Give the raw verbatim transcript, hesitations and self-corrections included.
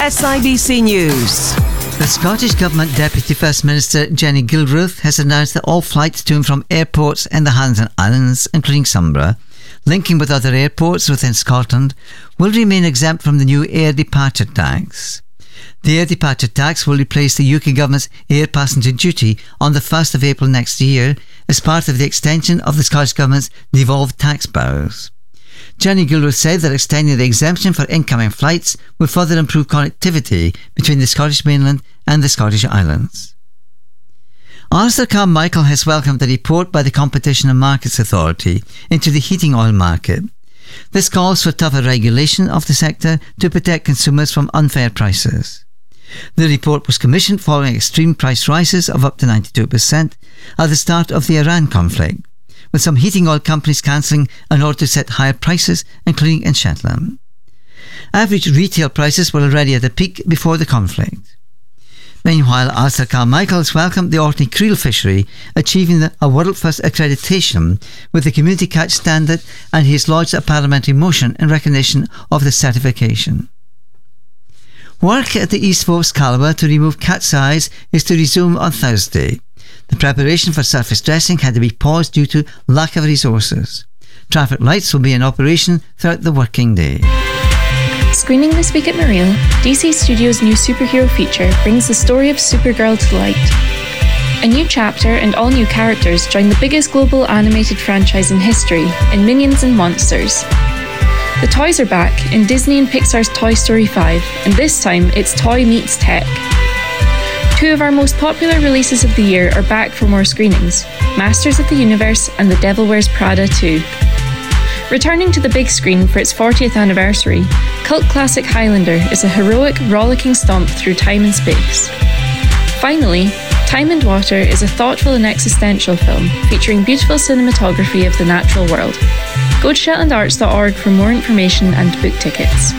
S I B C News. The Scottish Government Deputy First Minister Jenny Gilruth has announced that all flights to and from airports in the Highlands Islands, including Sunborough, linking with other airports within Scotland, will remain exempt from the new air departure tax. The air departure tax will replace the U K Government's air passenger duty on the first of April next year as part of the extension of the Scottish Government's devolved tax powers. Jenny Gilruth said that extending the exemption for incoming flights will further improve connectivity between the Scottish mainland and the Scottish Islands. Alistair Carmichael has welcomed a report by the Competition and Markets Authority into the heating oil market. This calls for tougher regulation of the sector to protect consumers from unfair prices. The report was commissioned following extreme price rises of up to ninety-two percent at the start of the Iran conflict, with some heating oil companies cancelling in order to set higher prices, including in Shetland. Average retail prices were already at a peak before the conflict. Meanwhile, Alistair Carmichael has welcomed the Orkney creel fishery achieving a world-first accreditation with the Community Catch Standard, and he has lodged a parliamentary motion in recognition of the certification. Work at the East Forks Calabar to remove cat's eyes is to resume on Thursday. The preparation for surface dressing had to be paused due to lack of resources. Traffic lights will be in operation throughout the working day. Screening this week at Mareel, D C Studios' new superhero feature brings the story of Supergirl to light. A new chapter and all new characters join the biggest global animated franchise in history in Minions and Monsters. The toys are back in Disney and Pixar's Toy Story five, and this time it's Toy Meets Tech. Two of our most popular releases of the year are back for more screenings, Masters of the Universe and The Devil Wears Prada two. Returning to the big screen for its fortieth anniversary, cult classic Highlander is a heroic, rollicking stomp through time and space. Finally, Time and Water is a thoughtful and existential film featuring beautiful cinematography of the natural world. Go to shetland arts dot org for more information and book tickets.